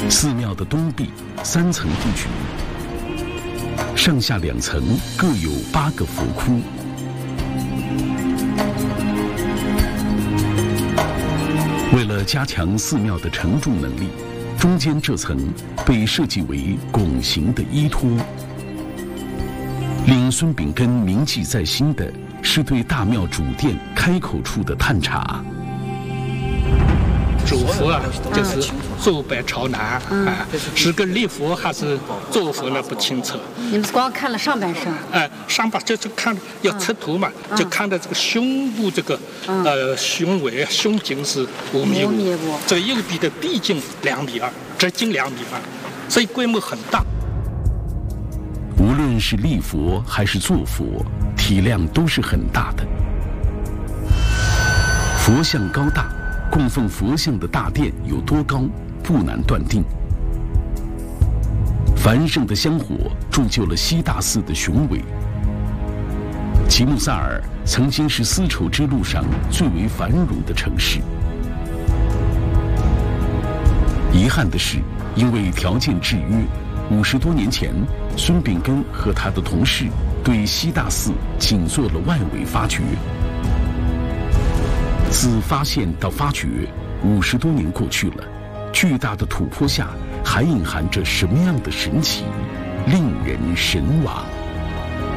寺庙的东壁3层布局，上下2层各有8个佛窟。为了加强寺庙的承重能力，中间这层被设计为拱形的依托。令孙秉根铭记在心的是对大庙主殿开口处的探查。 主佛啊，就是坐北朝南，是个立佛还是坐佛呢？不清楚。 你们光看了上半身？ 上半就是看要测图嘛，就看到这个胸部这个胸围胸径是5.5米，这个右臂的臂径2.2米，直径2.2米，所以规模很大。 无论是立佛还是坐佛，体量都是很大的。佛像高大。供奉佛像的大殿有多高，不难断定。繁盛的香火铸就了西大寺的雄伟。吉木萨尔曾经是丝绸之路上最为繁荣的城市。遗憾的是，因为条件制约，50多年前，孙秉根和他的同事对西大寺仅做了外围发掘。自发现到发掘，50多年过去了，巨大的土坡下还隐含着什么样的神奇，令人神往？